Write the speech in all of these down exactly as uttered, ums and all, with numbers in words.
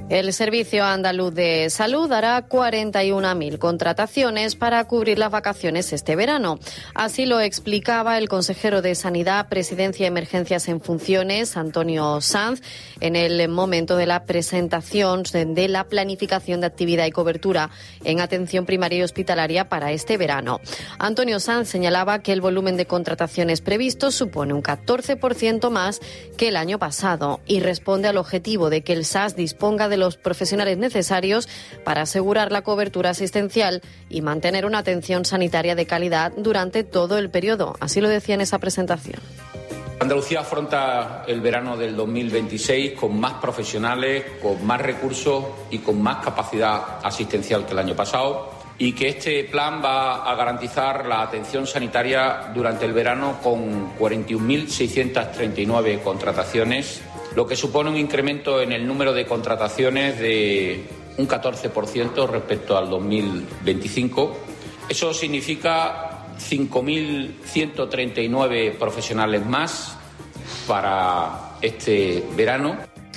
El Servicio Andaluz de Salud hará cuarenta y una mil contrataciones para cubrir las vacaciones este verano. Así lo explicaba el consejero de Sanidad, Presidencia y Emergencias en Funciones, Antonio Sanz, en el momento de la presentación de la planificación de actividad y cobertura en atención primaria y hospitalaria para este verano. Antonio Sanz señalaba que el volumen de contrataciones previsto supone un catorce por ciento más que el año pasado y responde al objetivo de que el S A S disponga de los profesionales necesarios para asegurar la cobertura asistencial y mantener una atención sanitaria de calidad durante todo el periodo. Así lo decía en esa presentación. Andalucía afronta el verano del dos mil veintiséis con más profesionales, con más recursos y con más capacidad asistencial que el año pasado, y que este plan va a garantizar la atención sanitaria durante el verano con cuarenta y un mil seiscientas treinta y nueve contrataciones, lo que supone un incremento en el número de contrataciones de un catorce por ciento respecto al dos mil veinticinco. Eso significa cinco mil ciento treinta y nueve profesionales más para este verano.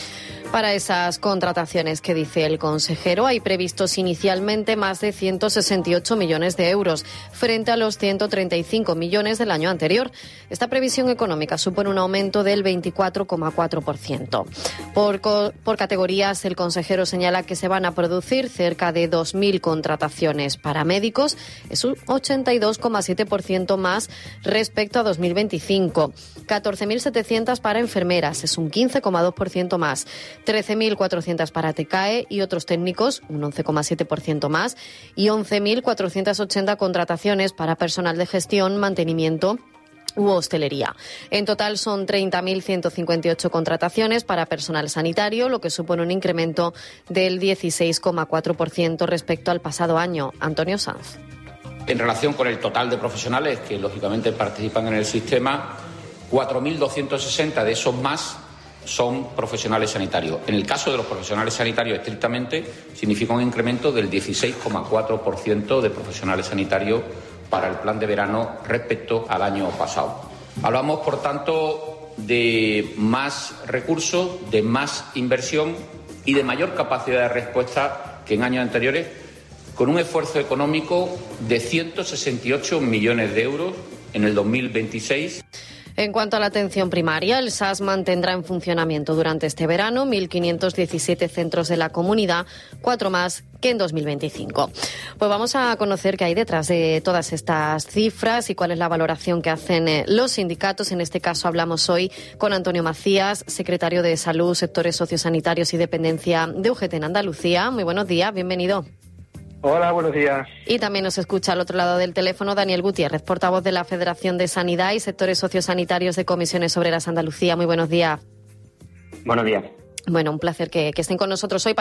Para esas contrataciones que dice el consejero, hay previstos inicialmente más de ciento sesenta y ocho millones de euros, frente a los ciento treinta y cinco millones del año anterior. Esta previsión económica supone un aumento del veinticuatro coma cuatro por ciento. Por, por categorías, el consejero señala que se van a producir cerca de dos mil contrataciones para médicos, es un ochenta y dos coma siete por ciento más respecto a dos mil veinticinco. catorce mil setecientas para enfermeras, es un quince coma dos por ciento más. trece mil cuatrocientas para T C A E y otros técnicos, un once coma siete por ciento más, y once mil cuatrocientas ochenta contrataciones para personal de gestión, mantenimiento u hostelería. En total son treinta mil ciento cincuenta y ocho contrataciones para personal sanitario, lo que supone un incremento del dieciséis coma cuatro por ciento respecto al pasado año. Antonio Sanz. En relación con el total de profesionales que lógicamente participan en el sistema, cuatro mil doscientos sesenta de esos más son profesionales sanitarios. En el caso de los profesionales sanitarios estrictamente, significa un incremento del dieciséis coma cuatro por ciento de profesionales sanitarios para el plan de verano respecto al año pasado. Hablamos, por tanto, de más recursos, de más inversión y de mayor capacidad de respuesta que en años anteriores, con un esfuerzo económico de ciento sesenta y ocho millones de euros en el dos mil veintiséis. En cuanto a la atención primaria, el S A S mantendrá en funcionamiento durante este verano mil quinientos diecisiete centros de la comunidad, cuatro más que en dos mil veinticinco. Pues vamos a conocer qué hay detrás de todas estas cifras y cuál es la valoración que hacen los sindicatos. En este caso hablamos hoy con Antonio Macías, secretario de Salud, Sectores Sociosanitarios y Dependencia de U G T en Andalucía. Muy buenos días, bienvenido. Hola, buenos días. Y también nos escucha al otro lado del teléfono Daniel Gutiérrez, portavoz de la Federación de Sanidad y Sectores Sociosanitarios de Comisiones Obreras Andalucía. Muy buenos días. Buenos días. Bueno, un placer que, que estén con nosotros hoy.